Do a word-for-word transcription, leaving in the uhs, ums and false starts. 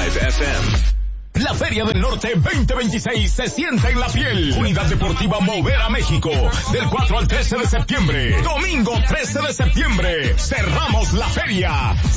F M. La Feria del Norte veinte veintiséis se siente en la piel. Unidad Deportiva Mover a México. Del cuatro al trece de septiembre. Domingo trece de septiembre. Cerramos la feria.